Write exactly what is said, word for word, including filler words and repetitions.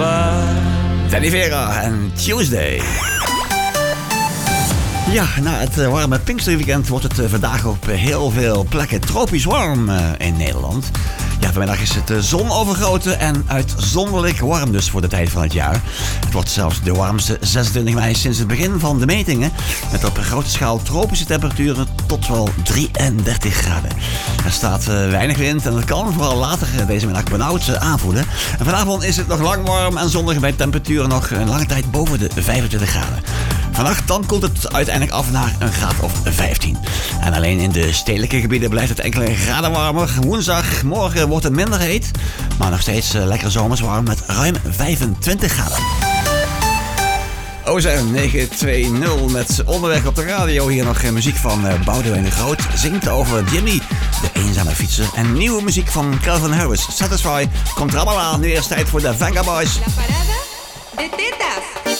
Danny Vera en Tuesday. Ja, na het uh, warme Pinksterweekend wordt het uh, vandaag op uh, heel veel plekken tropisch warm uh, in Nederland. Ja, vanmiddag is het uh, zonovergoten en uitzonderlijk warm dus voor de tijd van het jaar. Het wordt zelfs de warmste zesentwintig mei sinds het begin van de metingen. Met op een grote schaal tropische temperaturen tot wel drieëndertig graden. Er staat uh, weinig wind en het kan vooral later uh, deze middag benauwd uh, aanvoelen. En vanavond is het nog lang warm en zonnig bij temperaturen nog een lange tijd boven de vijfentwintig graden. Vannacht dan koelt het uiteindelijk af naar een graad of vijftien. En alleen in de stedelijke gebieden blijft het enkele graden warmer. Woensdag, morgen wordt het minder heet, maar nog steeds uh, lekker zomers warm met ruim vijfentwintig graden. O Z M negen twee nul met Onderweg op de radio. Hier nog uh, muziek van uh, Boudewijn de Groot. Zingt over Jimmy, de eenzame fietser. En nieuwe muziek van Calvin Harris. Satisfy komt er allemaal aan. Nu eerst tijd voor de Venga Boys. La parada de tetas.